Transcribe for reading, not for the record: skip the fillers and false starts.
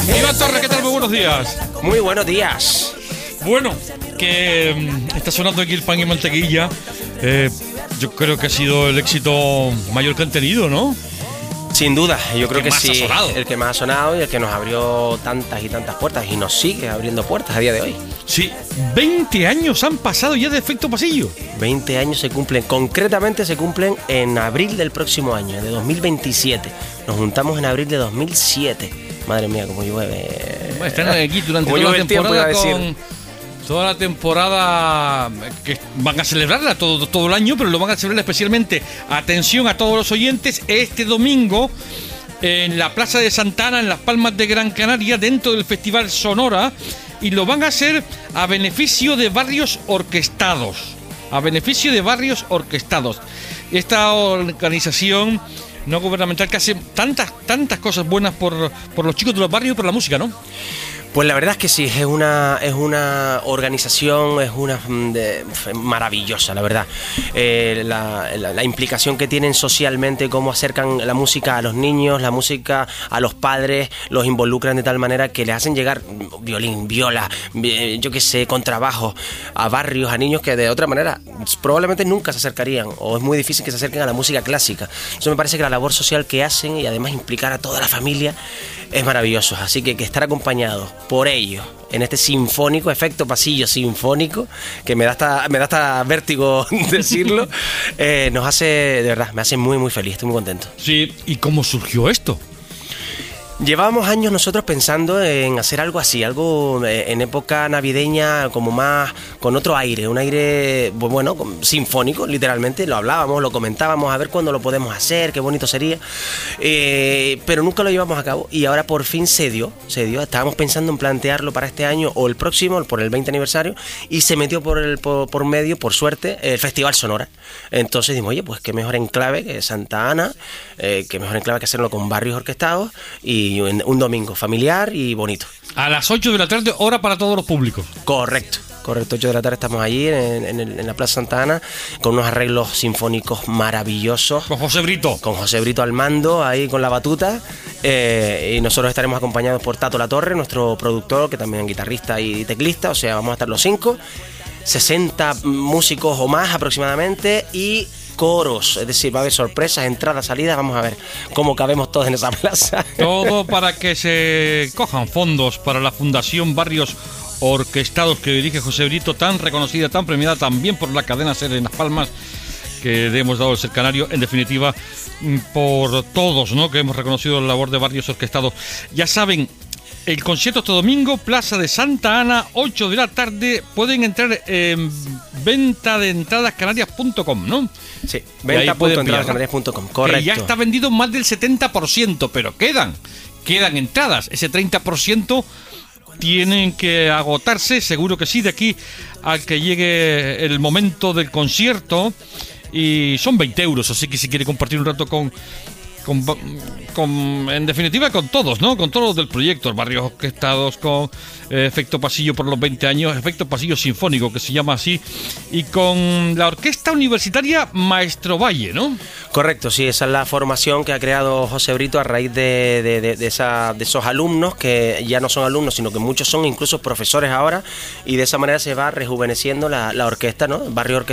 Iván Torres, ¿qué tal? Muy buenos días. Muy buenos días. Bueno, que está sonando aquí el pan y mantequilla. Yo creo que ha sido el éxito mayor que han tenido, ¿no? Sin duda, yo creo que más sí, ha sonado. el que más ha sonado y el que nos abrió tantas y tantas puertas y nos sigue abriendo puertas a día de hoy. Sí, 20 años han pasado ya de Efecto Pasillo. 20 años se cumplen, concretamente se cumplen en abril del próximo año, de 2027. Nos juntamos en abril de 2007. Madre mía, cómo llueve. Están aquí durante Como toda la llueve el tiempo, iba a temporada decir. toda la temporada que van a celebrarla todo el año, pero lo van a celebrar especialmente, atención a todos los oyentes, este domingo en la Plaza de Santa Ana, en Las Palmas de Gran Canaria, dentro del Festival Sonora, y lo van a hacer a beneficio de barrios orquestados. Esta organización no gubernamental que hace tantas cosas buenas por los chicos de los barrios y por la música, ¿no? Pues la verdad es que sí, es una organización, maravillosa, la verdad. La implicación que tienen socialmente, cómo acercan la música a los niños, la música a los padres, los involucran de tal manera que les hacen llegar violín, viola, yo qué sé, contrabajo, a barrios, a niños que de otra manera probablemente nunca se acercarían, o es muy difícil que se acerquen a la música clásica. Eso me parece que la labor social que hacen y además implicar a toda la familia es maravilloso, así que estar acompañados por ellos en este sinfónico, Efecto Pasillo sinfónico, que me da hasta vértigo decirlo, nos hace, de verdad, me hace muy muy feliz, estoy muy contento. Sí, ¿y cómo surgió esto? Llevábamos años nosotros pensando en hacer algo así, algo en época navideña como más con otro aire, un aire, bueno, sinfónico, literalmente, lo hablábamos, lo comentábamos, a ver cuándo lo podemos hacer, qué bonito sería, pero nunca lo llevamos a cabo y ahora por fin se dio, estábamos pensando en plantearlo para este año o el próximo, por el 20 aniversario, y se metió por medio, por suerte, el Festival Sonora. Entonces dijimos, oye, pues qué mejor enclave que Santa Ana, qué mejor enclave que hacerlo con barrios orquestados y un domingo familiar y bonito. A las 8 de la tarde, hora para todos los públicos. Correcto, 8 de la tarde estamos allí en la Plaza Santa Ana con unos arreglos sinfónicos maravillosos. Con José Brito. Con José Brito al mando, ahí con la batuta. Y nosotros estaremos acompañados por Tato Latorre, nuestro productor, que también es guitarrista y teclista. O sea, vamos a estar los 5, 60 músicos o más aproximadamente y coros, es decir, va a haber sorpresas, entradas, salidas, vamos a ver cómo cabemos todos en esa plaza. Todo para que se cojan fondos para la Fundación Barrios Orquestados que dirige José Brito, tan reconocida, tan premiada también por la cadena SER en Las Palmas, que le hemos dado el Ser Canario, en definitiva, por todos, ¿no?, que hemos reconocido la labor de Barrios Orquestados. Ya saben, el concierto este domingo, Plaza de Santa Ana, 8 de la tarde. Pueden entrar en venta de entradas canarias.com, ¿no? Sí, venta.entradascanarias.com, correcto. Que ya está vendido más del 70%, pero quedan entradas. Ese 30% tienen que agotarse, seguro que sí, de aquí a que llegue el momento del concierto. Y son 20 euros, así que si quiere compartir un rato en definitiva con todos, ¿no? Con todos los del proyecto, Barrios Orquestados, con Efecto Pasillo por los 20 años, Efecto Pasillo Sinfónico, que se llama así, y con la Orquesta Universitaria Maestro Valle, ¿no? Correcto, sí, esa es la formación que ha creado José Brito a raíz de esos alumnos, que ya no son alumnos, sino que muchos son incluso profesores ahora, y de esa manera se va rejuveneciendo la orquesta, ¿no? Barrio Orquesta